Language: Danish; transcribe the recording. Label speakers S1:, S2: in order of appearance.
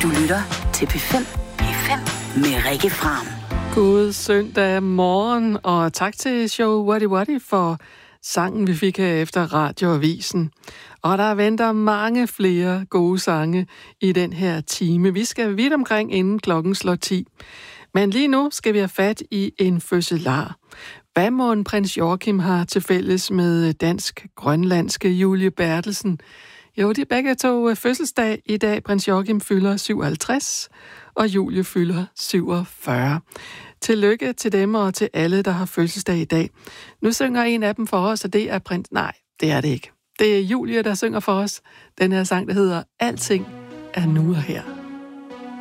S1: Du lytter til P5. P5 med Rikke Fram.
S2: God søndag morgen, og tak til Show What What for sangen, vi fik her efter radioavisen. Og der venter mange flere gode sange i den her time. Vi skal vidt omkring, inden klokken slår 10. Men lige nu skal vi have fat i en fødselar. Hvad må en prins Joachim har til fælles med dansk-grønlandske Julie Bertelsen? Jo, de er begge to fødselsdag i dag. Prins Joachim fylder 57, og Julie fylder 47. Tillykke til dem og til alle, der har fødselsdag i dag. Nu synger en af dem for os, og det er prins... Nej, det er det ikke. Det er Julie, der synger for os. Den her sang, der hedder Alting er nu og her.